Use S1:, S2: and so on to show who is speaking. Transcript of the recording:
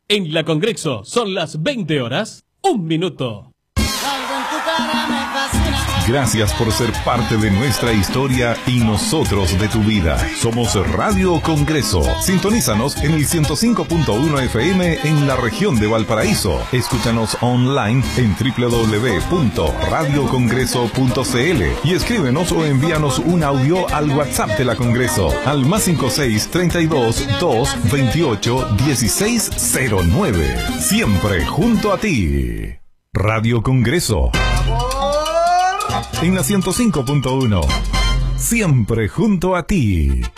S1: En la Congreso son las 20 horas, 1 minuto.
S2: Gracias por ser parte de nuestra historia y nosotros de tu vida. Somos Radio Congreso. Sintonízanos en el 105.1 FM en la región de Valparaíso. Escúchanos online en www.radiocongreso.cl y escríbenos o envíanos un audio al WhatsApp de la Congreso al +56 32 2 28 1609. Siempre junto a ti. Radio Congreso. En la 105.1. Siempre junto a ti.